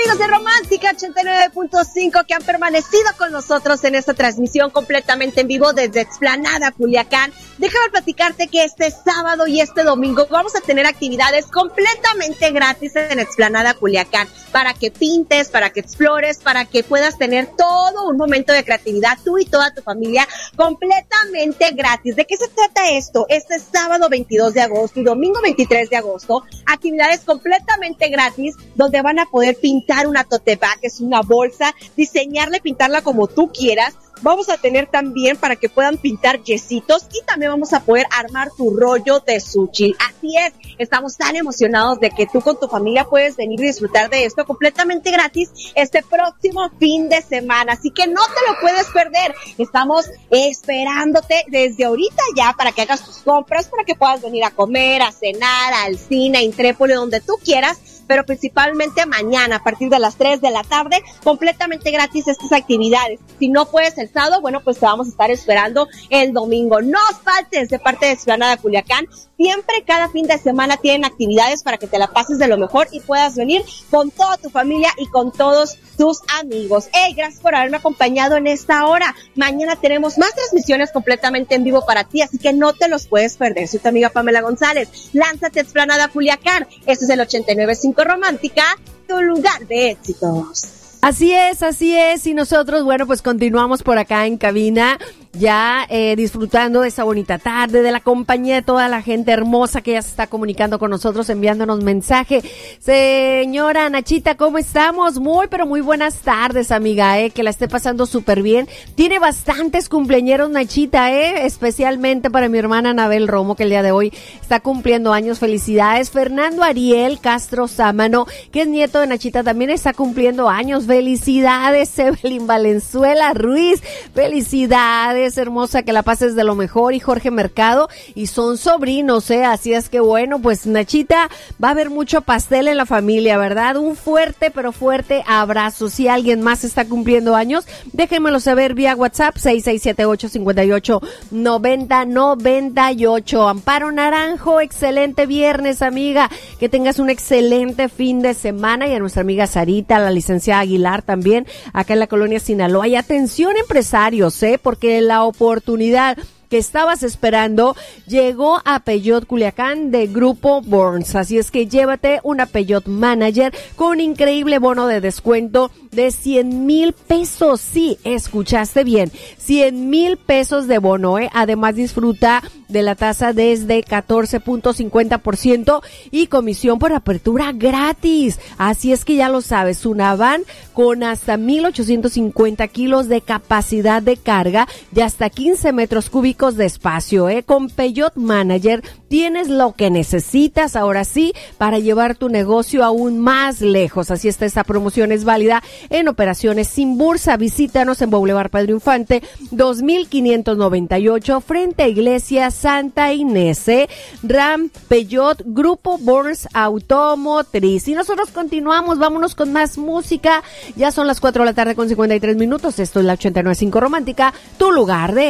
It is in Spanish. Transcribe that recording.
amigos de Romántica 89.5 que han permanecido con nosotros en esta transmisión completamente en vivo desde Explanada, Culiacán. Déjame platicarte que este sábado y este domingo vamos a tener actividades completamente gratis en Explanada, Culiacán, para que pintes, para que explores, para que puedas tener todo un momento de creatividad, tú y toda tu familia, completamente gratis. ¿De qué se trata esto? Este sábado 22 de agosto y domingo 23 de agosto, actividades completamente gratis, donde van a poder pintar una tote bag, que es una bolsa, diseñarla y pintarla como tú quieras. Vamos a tener también para que puedan pintar yesitos y también vamos a poder armar tu rollo de sushi. Así es, estamos tan emocionados de que tú con tu familia puedes venir y disfrutar de esto completamente gratis este próximo fin de semana. Así que no te lo puedes perder. Estamos esperándote desde ahorita ya para que hagas tus compras, para que puedas venir a comer, a cenar, al cine, a Intrépoli, donde tú quieras, pero principalmente mañana a partir de las 3 de la tarde, completamente gratis estas actividades. Si no puedes el sábado, bueno, pues te vamos a estar esperando el domingo. No faltes de parte de Explanada Culiacán. Siempre, cada fin de semana tienen actividades para que te la pases de lo mejor y puedas venir con toda tu familia y con todos tus amigos. Hey, gracias por haberme acompañado en esta hora. Mañana tenemos más transmisiones completamente en vivo para ti, así que no te los puedes perder. Soy tu amiga Pamela González. Lánzate a Explanada Culiacán. Este es el 89.5 Romántica, tu lugar de éxitos. Así es, y nosotros, bueno, pues continuamos por acá en cabina, ya disfrutando de esa bonita tarde, de la compañía de toda la gente hermosa que ya se está comunicando con nosotros, enviándonos mensaje. Señora Nachita, ¿cómo estamos? Pero muy buenas tardes, amiga, que la esté pasando súper bien. Tiene bastantes cumpleañeros, Nachita, especialmente para mi hermana Anabel Romo, que el día de hoy está cumpliendo años. Felicidades. Fernando Ariel Castro Sámano, que es nieto de Nachita, también está cumpliendo años. Felicidades, Evelyn Valenzuela Ruiz, felicidades, hermosa, que la pases de lo mejor. Y Jorge Mercado, y son sobrinos, así es que bueno, pues Nachita, va a haber mucho pastel en la familia, ¿verdad? Un fuerte, pero fuerte abrazo. Si alguien más está cumpliendo años, déjenmelo saber vía WhatsApp, 6678-589098. Amparo Naranjo, excelente viernes, amiga, que tengas un excelente fin de semana. Y a nuestra amiga Sarita, la licenciada Aguilar, también acá en la colonia Sinaloa. Y atención, empresarios, porque la oportunidad que estabas esperando llegó a Peugeot Culiacán de Grupo Burns. Así es que llévate una Peugeot Manager con increíble bono de descuento de 100,000 pesos. Sí, escuchaste bien, 100,000 pesos de bono, Además, disfruta de la tasa desde 14.50% y comisión por apertura gratis. Así es que ya lo sabes, una van con hasta 1,850 kilos de capacidad de carga y hasta 15 metros cúbicos de espacio, Con Peugeot Manager tienes lo que necesitas, ahora sí, para llevar tu negocio aún más lejos. Así está, esta promoción es válida en operaciones sin bursa. Visítanos en Boulevard Pedro Infante 2598 frente a Iglesia Santa Inés. Ram Peugeot, Grupo Burns Automotriz. Y nosotros continuamos, vámonos con más música. Ya son las 4 de la tarde con 53 minutos. Esto es la 89.5 Romántica, tu lugar de